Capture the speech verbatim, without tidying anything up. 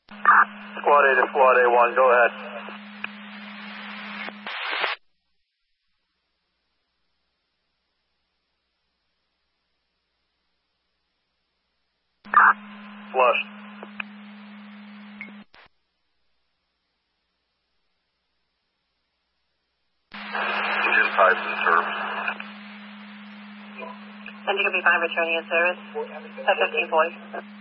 Squad A to Squad A one, go ahead. Flush. Engine types and service. N D W five returning in service. F fifteen voice.